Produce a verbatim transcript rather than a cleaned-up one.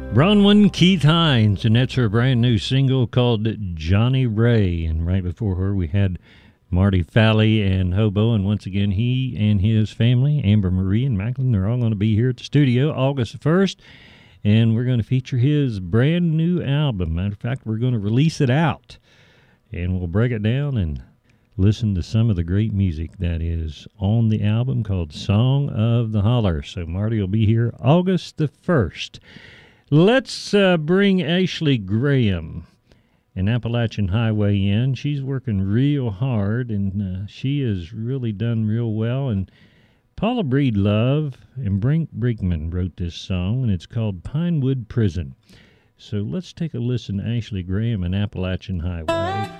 Bronwyn Keith Hines, and that's her brand new single called Johnny Ray. And right before her, we had Marty Falley and Hobo. And once again, he and his family, Amber Marie and Macklin, they're all going to be here at the studio August first. And we're going to feature his brand new album. Matter of fact, we're going to release it out. And we'll break it down and listen to some of the great music that is on the album called Song of the Holler. So Marty will be here August the first. Let's uh, bring Ashley Graham, an Appalachian Highway in. She's working real hard, and uh, she has really done real well. And Paula Breedlove and Brink Brinkman wrote this song, and it's called Pinewood Prison. So let's take a listen to Ashley Graham and Appalachian Highway.